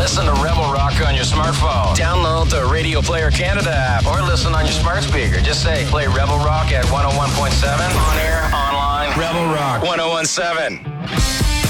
Listen to Rebel Rock on your smartphone. Download the Radio Player Canada app or listen on your smart speaker. Just say, play Rebel Rock at 101.7 on air, online. Rebel Rock 101.7.